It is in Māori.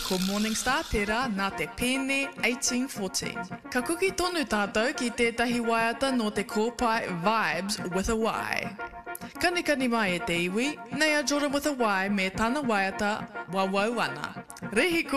Ko Morningstar tērā nā te pēne 1814. Ka kuki tonu tātou ki tētahi waiata no te kōpai Vibes with a Y. Kanikani mai e te iwi, nei a Jordan with a Y me tāna waiata wawau ana. Rehi